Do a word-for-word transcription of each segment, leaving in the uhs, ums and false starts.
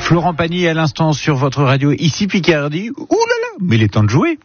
Florent Pagny à l'instant sur votre radio, ici Picardie. Ouh là là, mais il est temps de jouer.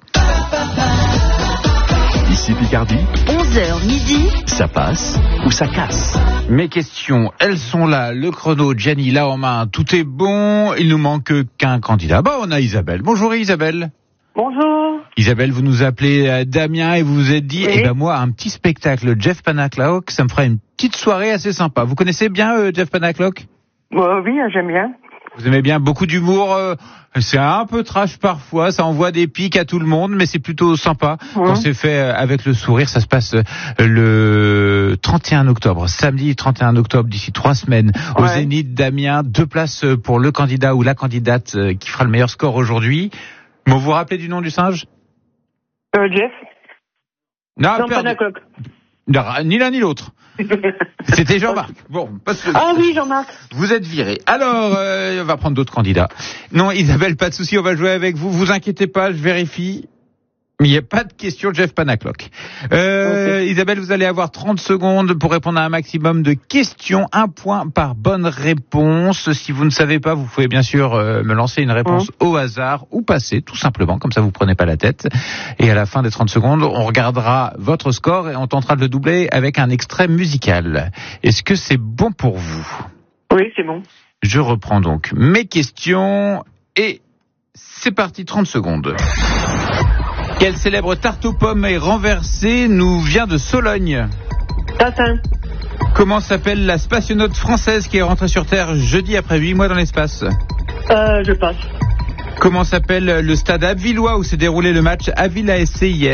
Ici Picardie, onze heures midi, ça passe ou ça casse. Mes questions, elles sont là. Le chrono, Gianni, là en main, tout est bon. Il nous manque qu'un candidat. Bah, on a Isabelle. Bonjour Isabelle. Bonjour. Isabelle, vous nous appelez euh, Damien et vous vous êtes dit, oui. eh ben moi, un petit spectacle, Jeff Panaclock, ça me fera une petite soirée assez sympa. Vous connaissez bien euh, Jeff Panaclock ? Euh, oui, j'aime bien. Vous aimez bien, beaucoup d'humour, euh, c'est un peu trash parfois, ça envoie des pics à tout le monde, mais c'est plutôt sympa. Mmh. Quand c'est fait avec le sourire, ça se passe le trente et un octobre, samedi trente et un octobre, d'ici trois semaines, au ouais. Zénith d'Amiens. Deux places pour le candidat ou la candidate qui fera le meilleur score aujourd'hui. Bon, vous vous rappelez du nom du singe ? euh, Jeff. Non, non Panaclock. Non, ni l'un ni l'autre. C'était Jean-Marc. Bon, parce que ah oui, Jean-Marc. Vous êtes viré. Alors, euh, on va prendre d'autres candidats. Non, Isabelle, pas de souci, on va jouer avec vous. Vous inquiétez pas, je vérifie. Il n'y a pas de question Jeff Panaclock. Euh, okay. Isabelle, vous allez avoir trente secondes pour répondre à un maximum de questions. Un point par bonne réponse. Si vous ne savez pas, vous pouvez bien sûr euh, me lancer une réponse mmh. au hasard ou passer, tout simplement. Comme ça, vous prenez pas la tête. Et à la fin des trente secondes, on regardera votre score et on tentera de le doubler avec un extrait musical. Est-ce que c'est bon pour vous ? Oui, c'est bon. Je reprends donc mes questions et c'est parti, trente secondes. Quelle célèbre tarte aux pommes est renversée nous vient de Sologne ? Tatin. Comment s'appelle la spationaute française qui est rentrée sur Terre jeudi après huit mois dans l'espace ? Euh, je passe. Comment s'appelle le stade avillois où s'est déroulé le match Avila S C hier ?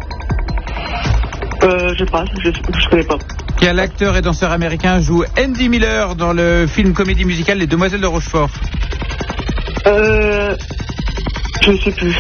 Euh, je passe, je ne connais pas. Quel acteur et danseur américain joue Andy Miller dans le film comédie musicale Les Demoiselles de Rochefort ? Euh... Je ne sais plus.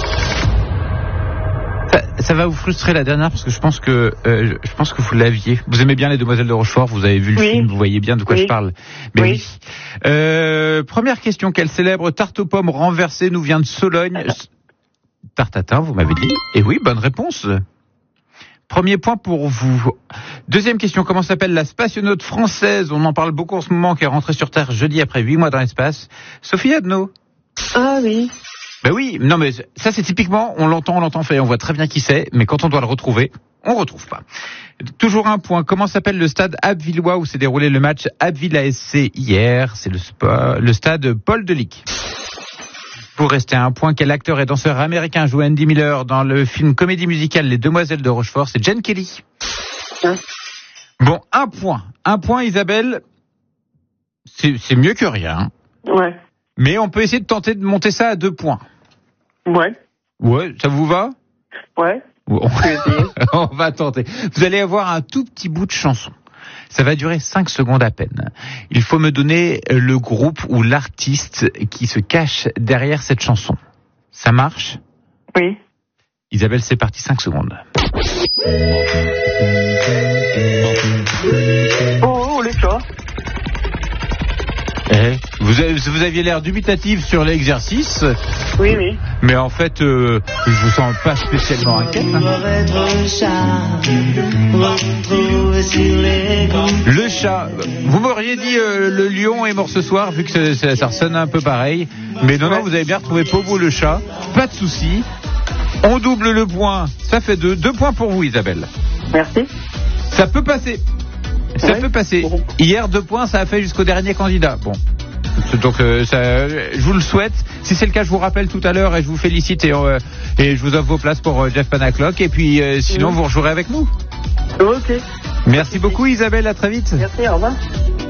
Ça, ça va vous frustrer la dernière parce que je pense que euh, je pense que vous l'aviez. Vous aimez bien Les Demoiselles de Rochefort, vous avez vu le oui. film, vous voyez bien de quoi oui. je parle. Mais oui. oui. Euh, première question, quelle célèbre tarte aux pommes renversée nous vient de Sologne ? Tarte à tatin, vous m'avez dit. Et oui, bonne réponse. Premier point pour vous. Deuxième question, comment s'appelle la spationaute française ? On en parle beaucoup en ce moment, qui est rentrée sur Terre jeudi après huit mois dans l'espace. Sophie Adno. Ah oui. Ben oui, non mais ça c'est typiquement, on l'entend, on l'entend fait, on voit très bien qui c'est, mais quand on doit le retrouver, on retrouve pas. Toujours un point, comment s'appelle le stade avillois où s'est déroulé le match Avila S C hier ? C'est le, spa, le stade Paul Delic. Pour rester à un point, quel acteur et danseur américain joue Andy Miller dans le film comédie musicale Les Demoiselles de Rochefort ? C'est Gene Kelly. Hein ? Bon, un point. Un point, Isabelle, c'est, c'est mieux que rien. Ouais. Mais on peut essayer de tenter de monter ça à deux points. Ouais. Ouais, ça vous va ? Ouais. On... on va tenter. Vous allez avoir un tout petit bout de chanson. Ça va durer cinq secondes à peine. Il faut me donner le groupe ou l'artiste qui se cache derrière cette chanson. Ça marche ? Oui. Isabelle, c'est parti, cinq secondes. Oh, oh les chats. Eh, vous, avez, vous aviez l'air dubitatif sur l'exercice. Oui, oui. Mais en fait, euh, je vous sens pas spécialement inquiète. Hein. Le chat. Vous m'auriez dit euh, le lion est mort ce soir, vu que ça, ça sonne un peu pareil. Mais non, non, vous avez bien retrouvé pour vous le chat. Pas de souci. On double le point. Ça fait deux. Deux points pour vous, Isabelle. Merci. Ça peut passer. Ça ouais. peut passer. Bon. Hier, deux points, ça a fait jusqu'au dernier candidat. Bon. Donc, euh, ça, je vous le souhaite. Si c'est le cas, je vous rappelle tout à l'heure et je vous félicite et, euh, et je vous offre vos places pour euh, Jeff Panaclock. Et puis, euh, sinon, mmh. vous rejouerez avec nous. Ok. Merci beaucoup, Isabelle. À très vite. Merci, au revoir.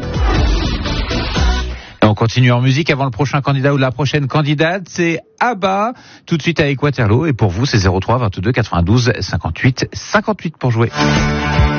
Et on continue en musique avant le prochain candidat ou la prochaine candidate. C'est Abba, tout de suite avec Waterloo. Et pour vous, c'est zéro trois vingt-deux quatre-vingt-douze cinquante-huit cinquante-huit pour jouer.